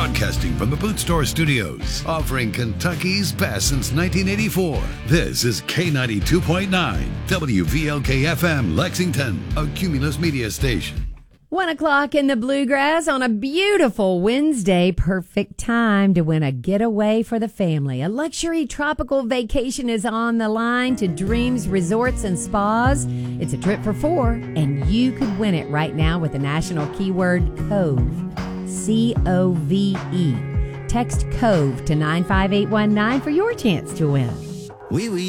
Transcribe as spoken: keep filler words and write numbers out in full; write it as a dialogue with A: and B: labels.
A: Broadcasting from the Boot Store Studios, offering Kentucky's best since nineteen eighty-four. This is K ninety-two point nine, W V L K F M, Lexington, a Cumulus Media station.
B: One o'clock in the Bluegrass on a beautiful Wednesday. Perfect time to win a getaway for the family. A luxury tropical vacation is on the line to Dreams Resorts and Spas. It's a trip for four, and you could win it right now with the national keyword COVE. C O V E. Text COVE to nine five eight one nine for your chance to win.
C: Oui, oui.